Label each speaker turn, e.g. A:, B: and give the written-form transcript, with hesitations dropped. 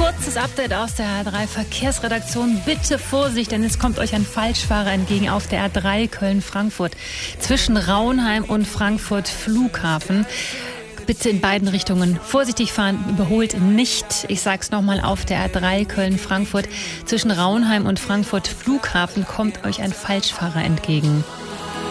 A: Kurzes Update aus der A3 Verkehrsredaktion. Bitte Vorsicht, denn es kommt euch ein Falschfahrer entgegen auf der A3 Köln-Frankfurt zwischen Raunheim und Frankfurt Flughafen. Bitte in beiden Richtungen vorsichtig fahren, überholt nicht. Ich sag's nochmal, auf der A3 Köln-Frankfurt zwischen Raunheim und Frankfurt Flughafen kommt euch ein Falschfahrer entgegen.